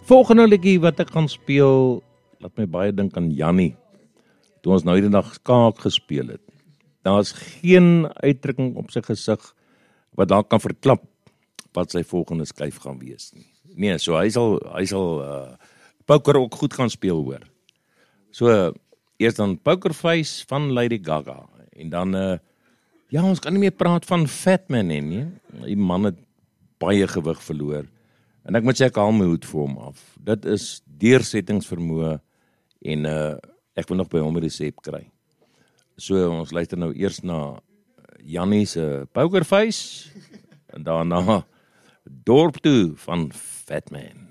volgende liedjie wat ek gaan speel, laat my baie dink aan Jannie, toe ons nou die dag skaak gespeel het. Daar is geen uitdrukking op sy gesig wat daar kan verklap wat sy volgende skuif gaan wees nie. Nee, so hy sal poker ook goed gaan speel, hoor. So, eers dan Pokerface van Lady Gaga, en dan, ja, ons kan nie meer praat van Fat Man nie. Die man het baie gewig verloor, en ek moet sê, ek haal my hoed vir hom af. Dit is deursettingsvermoë, en ek wil nog by hom 'n resep kry. So, ons luister nou eers na Jannie se Pokerface, en daarna Dorp toe van Fat Man.